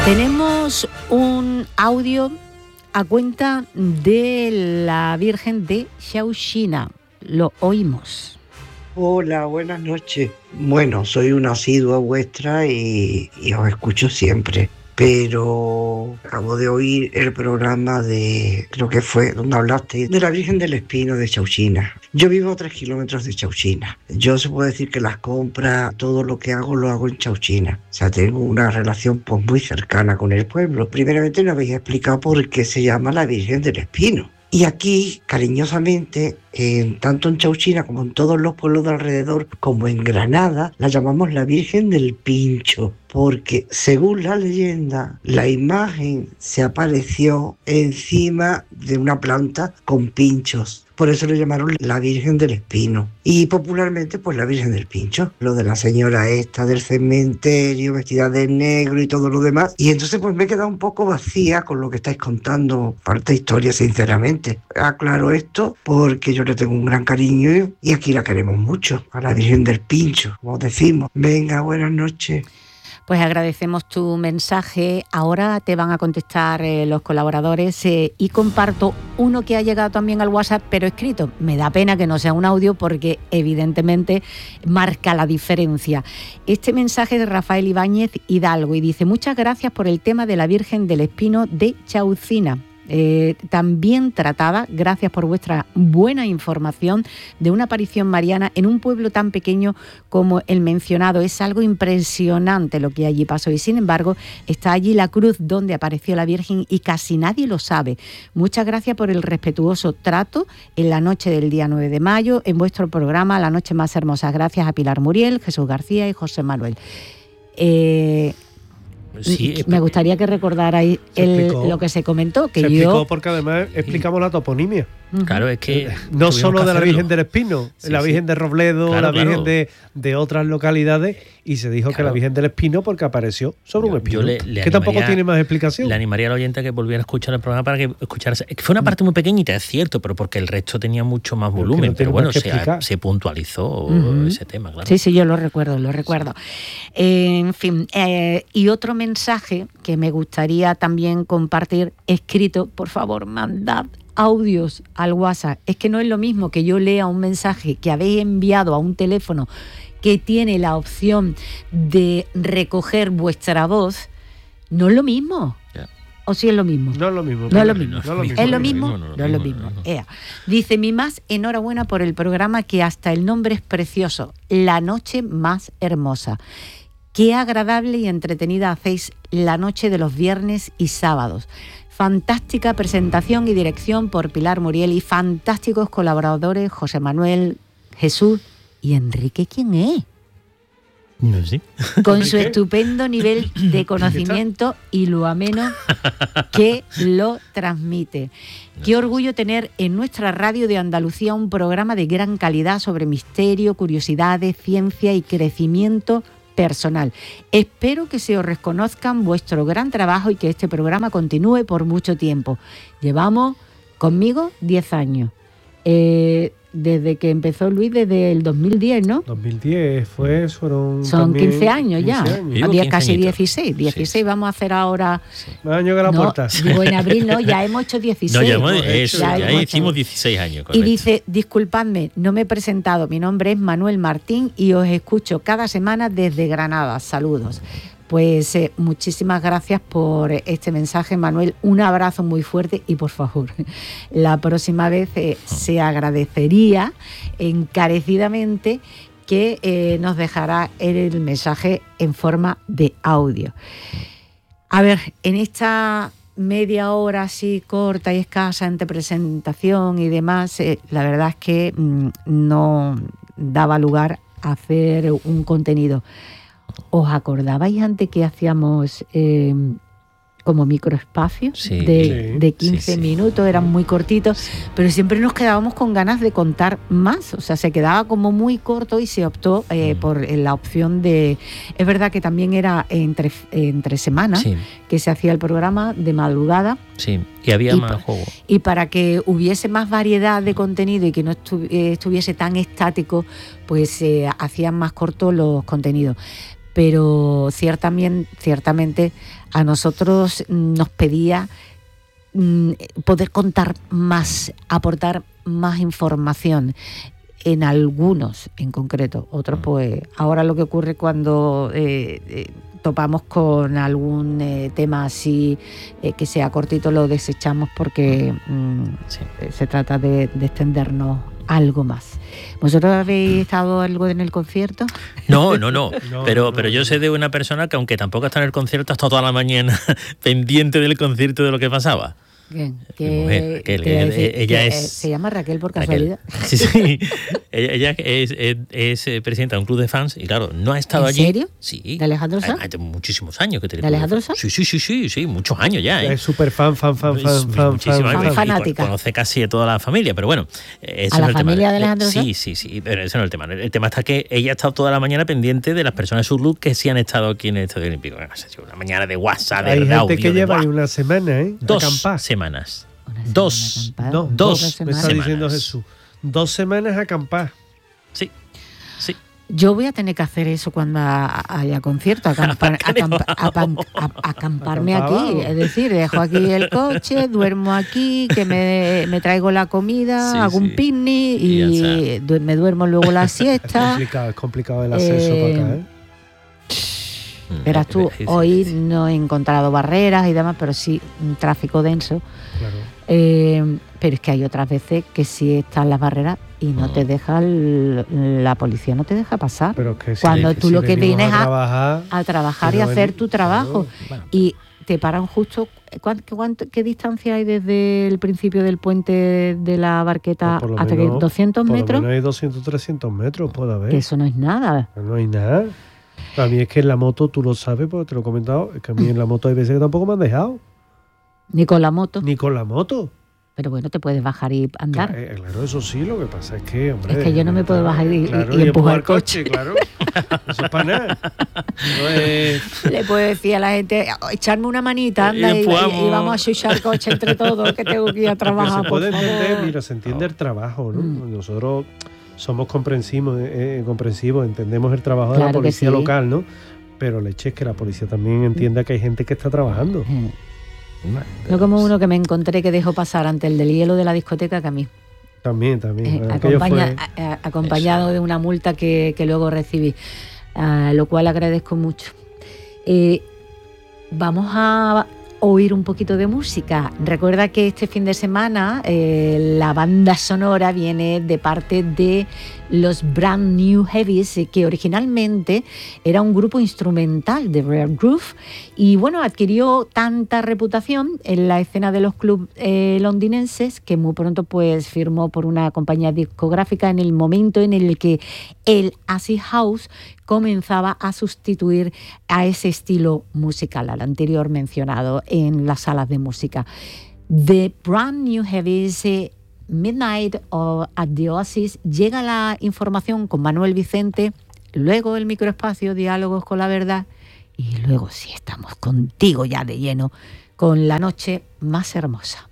Tenemos un audio a cuenta de la Virgen de Xauxina. Lo oímos. Hola, buenas noches. Bueno, soy una asidua vuestra y os escucho siempre. Pero acabo de oír el programa de, creo que fue, donde hablaste de la Virgen del Espino de Xauxina. Yo vivo a 3 kilómetros de Xauxina. Yo se puede decir que las compras, todo lo que hago, lo hago en Xauxina. O sea, tengo una relación pues muy cercana con el pueblo. Primeramente me habéis explicado por qué se llama la Virgen del Espino. Y aquí, cariñosamente, tanto en Xauxina como en todos los pueblos de alrededor, como en Granada, la llamamos la Virgen del Pincho, porque según la leyenda, la imagen se apareció encima de una planta con pinchos. Por eso le llamaron la Virgen del Espino. Y popularmente, pues la Virgen del Pincho. Lo de la señora esta del cementerio, vestida de negro y todo lo demás. Y entonces pues me he quedado un poco vacía con lo que estáis contando. Falta historia, sinceramente. Aclaro esto porque yo le tengo un gran cariño y aquí la queremos mucho. A la Virgen del Pincho, como decimos. Venga, buenas noches. Pues agradecemos tu mensaje. Ahora te van a contestar los colaboradores y comparto uno que ha llegado también al WhatsApp, pero escrito. Me da pena que no sea un audio porque evidentemente marca la diferencia. Este mensaje de Rafael Ibáñez Hidalgo y dice: muchas gracias por el tema de la Virgen del Espino de Xauxina. También tratada, gracias por vuestra buena información, de una aparición mariana en un pueblo tan pequeño como el mencionado. Es algo impresionante lo que allí pasó y sin embargo está allí la cruz donde apareció la Virgen y casi nadie lo sabe. Muchas gracias por el respetuoso trato en la noche del día 9 de mayo en vuestro programa La Noche Más Hermosa. Gracias a Pilar Muriel, Jesús García y José Manuel. Sí, me gustaría que recordarais lo que se comentó. Que se explicó porque además explicamos la toponimia. Claro, es que no solo de la Virgen del Espino, la Virgen de Robledo, claro, la Virgen de otras localidades, y se dijo que la Virgen del Espino porque apareció sobre un espino. Que tampoco tiene más explicación. Le animaría al oyente a que volviera a escuchar el programa para que escuchara. Es que fue una parte muy pequeñita, es cierto, pero porque el resto tenía mucho más volumen. Pero bueno, se puntualizó ese tema, claro. Sí, yo lo recuerdo. En fin, y otro mensaje que me gustaría también compartir escrito, por favor, mandad audios al WhatsApp. Es que no es lo mismo que yo lea un mensaje que habéis enviado a un teléfono que tiene la opción de recoger vuestra voz. No es lo mismo. ¿O sí es lo mismo? No es lo mismo. ¿No es lo mismo? ¿Es lo mismo? No es lo mismo. Dice: mi más enhorabuena por el programa, que hasta el nombre es precioso. La Noche Más Hermosa. Qué agradable y entretenida hacéis la noche de los viernes y sábados. Fantástica presentación y dirección por Pilar Muriel y fantásticos colaboradores José Manuel, Jesús y Enrique. ¿Quién es? No sé. Con su estupendo nivel de conocimiento y lo ameno que lo transmite. Qué orgullo tener en nuestra radio de Andalucía un programa de gran calidad sobre misterio, curiosidades, ciencia y crecimiento personal. Espero que se os reconozcan vuestro gran trabajo y que este programa continúe por mucho tiempo. Llevamos conmigo 10 años. Desde que empezó Luis, desde el 2010, ¿no? 2010 son 15 años 15 ya. Años. Había casi 16. 16 sí. Vamos a hacer ahora. Más años que la puerta. Digo, en abril no, ya hemos hecho 16. No, ya hicimos 16 años. Correcto. Y dice: disculpadme, no me he presentado. Mi nombre es Manuel Martín y os escucho cada semana desde Granada. Saludos. Pues muchísimas gracias por este mensaje, Manuel. Un abrazo muy fuerte y, por favor, la próxima vez se agradecería encarecidamente que nos dejara el mensaje en forma de audio. A ver, en esta media hora así corta y escasa entre presentación y demás, la verdad es que no daba lugar a hacer un contenido. ¿Os acordabais antes que hacíamos como microespacios de 15 minutos? Eran muy cortitos, pero siempre nos quedábamos con ganas de contar más. O sea, se quedaba como muy corto y se optó por la opción de... Es verdad que también era entre semanas que se hacía el programa de madrugada. Sí, y había más juego. Y para que hubiese más variedad de contenido y que no estuviese tan estático, pues hacían más cortos los contenidos. pero ciertamente a nosotros nos pedía poder contar más, aportar más información en algunos en concreto. Otros pues ahora lo que ocurre cuando topamos con algún tema así que sea cortito, lo desechamos porque se trata de extendernos algo más. ¿Vosotros habéis estado algo en el concierto? No. Pero yo sé de una persona que, aunque tampoco está en el concierto, ha estado toda la mañana pendiente del concierto, de lo que pasaba. Bien, ella es... ¿Se llama Raquel por casualidad? Sí. Ella es presidenta de un club de fans y, claro, no ha estado allí. ¿En serio? Sí. ¿De Alejandro Sanz? Hace muchísimos años que tiene. ¿De Alejandro Sanz? Sí, muchos años ya. Es súper fan. Fanática. Conoce casi a toda la familia, pero bueno. ¿A la familia de Alejandro Sanz? Sí, pero ese no es el tema. El tema está que ella ha estado toda la mañana pendiente de las personas de su club que sí han estado aquí en el Estadio Olímpico. Una mañana de WhatsApp, de audio. Hay gente que lleva ahí una semana, ¿eh? 2 semanas. Dos me está diciendo Jesús. 2 semanas a acampar. Sí. Yo voy a tener que hacer eso cuando haya concierto, acamparme aquí. Es decir, dejo aquí el coche, duermo aquí, que me traigo la comida, hago un picnic y me duermo luego la siesta. Es complicado el acceso para acá, ¿eh? Verás tú, hoy no he encontrado barreras y demás, pero sí un tráfico denso. Claro. Pero es que hay otras veces que sí están las barreras y no te deja, la policía no te deja pasar. Pero que cuando tú lo que vienes a trabajar y a hacer tu trabajo. Bueno. Y te paran justo... ¿Qué distancia hay desde el principio del puente de la Barqueta hasta que 200 metros? Por lo menos hay 200, 300 metros, puede haber. Que eso no es nada. No hay nada. A mí es que en la moto, tú lo sabes, porque te lo he comentado, es que a mí en la moto hay veces que tampoco me han dejado. Ni con la moto. Pero bueno, te puedes bajar y andar. Claro, eso sí, lo que pasa es que, hombre... Es que yo no me puedo bajar y empujar el coche. Claro, eso es para nada. Le puedo decir a la gente, echarme una manita, anda, y vamos a chuchar el coche entre todos, que tengo que ir a trabajar, por favor. Mira, se entiende el trabajo, ¿no? Nosotros somos comprensivos, entendemos el trabajo de la policía local, ¿no? Pero leche es que la policía también entienda que hay gente que está trabajando. No como uno que me encontré que dejó pasar ante el del hielo de la discoteca, que a mí. También. Acompañado de una multa que luego recibí, lo cual agradezco mucho. Vamos a oír un poquito de música. Recuerda que este fin de semana la banda sonora viene de parte de los Brand New Heavies, que originalmente era un grupo instrumental de Rare Groove y bueno, adquirió tanta reputación en la escena de los clubs londinenses que muy pronto pues firmó por una compañía discográfica en el momento en el que el acid house comenzaba a sustituir a ese estilo musical, al anterior mencionado en las salas de música. The Brand New Heavies, Midnight at the Oasis. Llega la información con Manuel Vicente, luego el microespacio, diálogos con la verdad, y luego sí estamos contigo ya de lleno con la noche más hermosa.